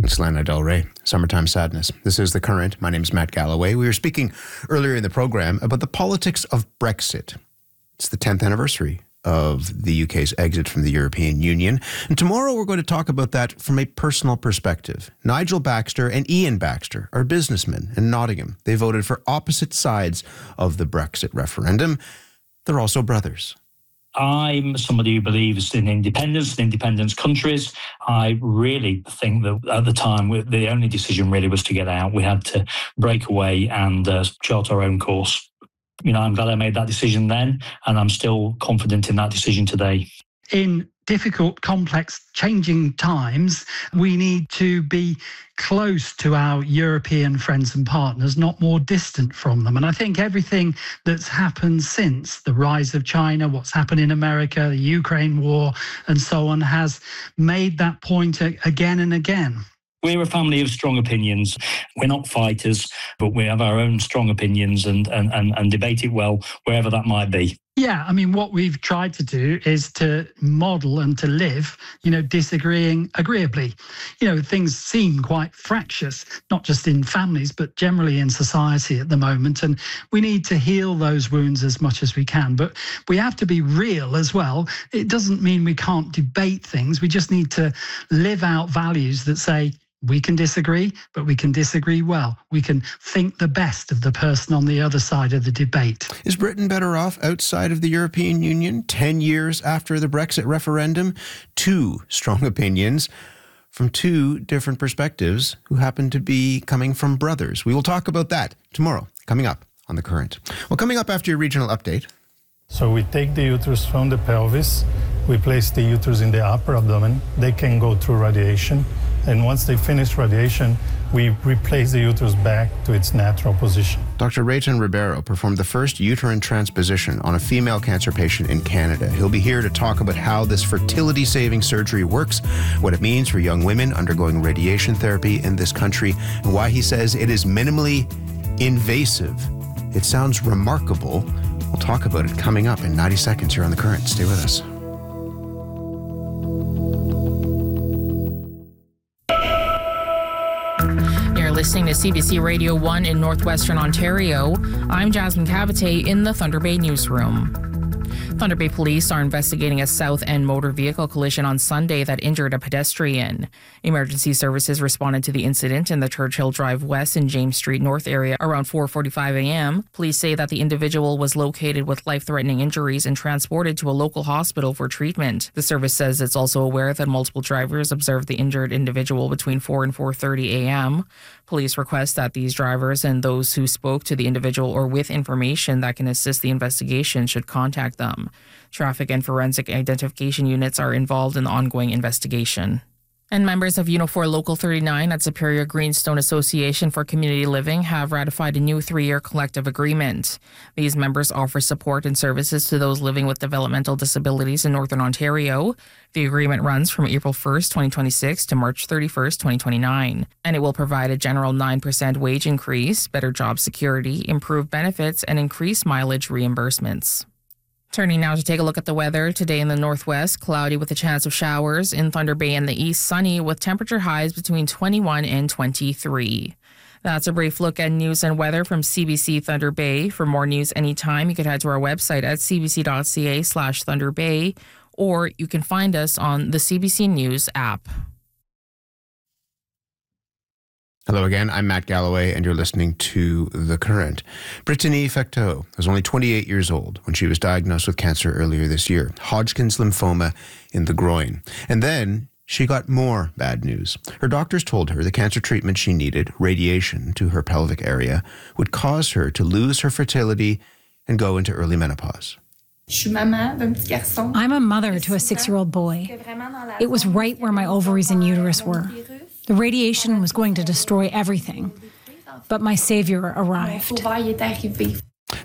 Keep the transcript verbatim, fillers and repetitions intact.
It's Lana Del Rey, Summertime Sadness. This is The Current. My name is Matt Galloway. We were speaking earlier in the program about the politics of Brexit. It's the tenth anniversary of the U K's exit from the European Union. And tomorrow we're going to talk about that from a personal perspective. Nigel Baxter and Ian Baxter are businessmen in Nottingham. They voted for opposite sides of the Brexit referendum. They're also brothers. I'm somebody who believes in independence and independent countries. I really think that at the time, the only decision really was to get out. We had to break away and uh, chart our own course. You know, I'm glad I made that decision then, and I'm still confident in that decision today. In difficult, complex, changing times, we need to be close to our European friends and partners, not more distant from them. And I think everything that's happened since the rise of China, what's happened in America, the Ukraine war, and so on, has made that point again and again. We're a family of strong opinions. We're not fighters, but we have our own strong opinions and, and, and, and debate it well, wherever that might be. Yeah, I mean, what we've tried to do is to model and to live, you know, disagreeing agreeably. You know, things seem quite fractious, not just in families, but generally in society at the moment. And we need to heal those wounds as much as we can. But we have to be real as well. It doesn't mean we can't debate things. We just need to live out values that say, we can disagree, but we can disagree well. We can think the best of the person on the other side of the debate. Is Britain better off outside of the European Union ten years after the Brexit referendum? Two strong opinions from two different perspectives who happen to be coming from brothers. We will talk about that tomorrow, coming up on The Current. Well, coming up after your regional update. So we take the uterus from the pelvis, we place the uterus in the upper abdomen. They can go through radiation. And once they finish radiation, we replace the uterus back to its natural position. Doctor Rayton Ribeiro performed the first uterine transposition on a female cancer patient in Canada. He'll be here to talk about how this fertility-saving surgery works, what it means for young women undergoing radiation therapy in this country, and why he says it is minimally invasive. It sounds remarkable. We'll talk about it coming up in ninety seconds here on The Current. Stay with us. Listening to C B C Radio one in Northwestern Ontario, I'm Jasmine Cavite in the Thunder Bay newsroom. Thunder Bay police are investigating a South End motor vehicle collision on Sunday that injured a pedestrian. Emergency services responded to the incident in the Churchill Drive West and James Street North area around four forty-five a.m. Police say that the individual was located with life-threatening injuries and transported to a local hospital for treatment. The service says it's also aware that multiple drivers observed the injured individual between four and four thirty a.m. Police request that these drivers and those who spoke to the individual or with information that can assist the investigation should contact them. Traffic and forensic identification units are involved in the ongoing investigation. And members of Unifor Local thirty-nine at Superior Greenstone Association for Community Living have ratified a new three-year collective agreement. These members offer support and services to those living with developmental disabilities in Northern Ontario. The agreement runs from April first, twenty twenty-six to March thirty-first, twenty twenty-nine, and it will provide a general nine percent wage increase, better job security, improved benefits, and increased mileage reimbursements. Turning now to take a look at the weather. Today in the northwest, cloudy with a chance of showers. In Thunder Bay and the east, sunny with temperature highs between twenty-one and twenty-three. That's a brief look at news and weather from C B C Thunder Bay. For more news anytime, you can head to our website at cbc.ca slash Thunder Bay, or you can find us on the C B C News app. Hello again, I'm Matt Galloway, and you're listening to The Current. Brittany Fecteau was only twenty-eight years old when she was diagnosed with cancer earlier this year, Hodgkin's lymphoma in the groin. And then she got more bad news. Her doctors told her the cancer treatment she needed, radiation to her pelvic area, would cause her to lose her fertility and go into early menopause. I'm a mother to a six-year-old boy. It was right where my ovaries and uterus were. The radiation was going to destroy everything, but my savior arrived.